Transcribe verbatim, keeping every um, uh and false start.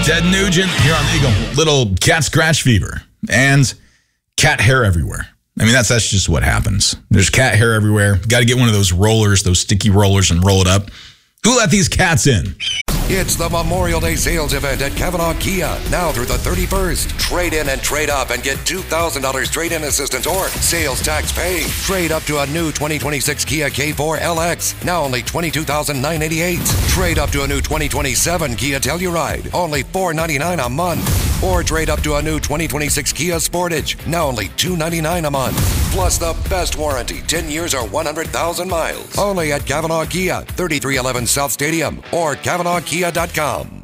Ted Nugent here on the Eagle. Little cat scratch fever and cat hair everywhere. I mean, that's that's just what happens. There's cat hair everywhere. Got to get one of those rollers, those sticky rollers, and roll it up. Who let these cats in? It's the Memorial Day sales event at Kavanaugh Kia, now through the thirty-first. Trade in and trade up and get two thousand dollars trade-in assistance or sales tax paid. Trade up to a new twenty twenty-six Kia K four L X, now only twenty-two thousand nine hundred eighty-eight dollars. Trade up to a new twenty twenty-seven Kia Telluride, only four hundred ninety-nine dollars a month. Or trade up to a new twenty twenty-six Kia Sportage, now only two hundred ninety-nine dollars a month. Plus the best warranty, ten years or one hundred thousand miles. Only at Kavanaugh Kia, thirty-three eleven South Stadium or Kavanaugh Kia dot com.